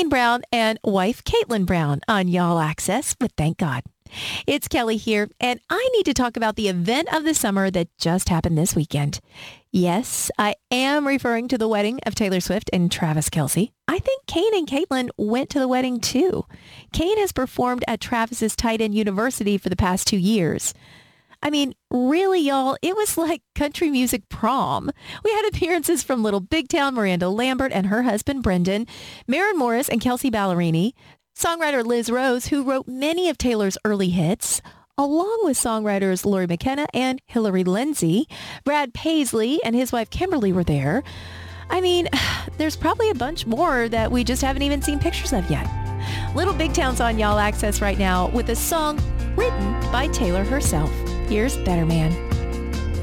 Wayne Brown and wife Caitlin Brown on Y'all Access with Thank God. It's Kelly here, and I need to talk about the event of the summer that just happened this weekend. Yes, I am referring to the wedding of Taylor Swift and Travis Kelce. I think Kane and Caitlin went to the wedding too. Kane has performed at Travis's Tight End University for the past 2 years. I mean, really, y'all, it was like country music prom. We had appearances from Little Big Town, Miranda Lambert and her husband, Brendan, Maren Morris and Kelsey Ballerini, songwriter Liz Rose, who wrote many of Taylor's early hits, along with songwriters Lori McKenna and Hillary Lindsey. Brad Paisley and his wife Kimberly were there. I mean, there's probably a bunch more that we just haven't even seen pictures of yet. Little Big Town's on Y'all Access right now with a song written by Taylor herself. Here's Better Man.